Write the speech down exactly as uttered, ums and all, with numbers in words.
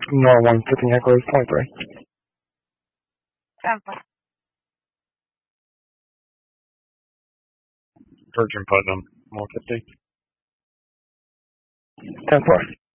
Nor one fifteen Echoes twenty-three. Tampa. Virgin Putnam, one fifty. ten four.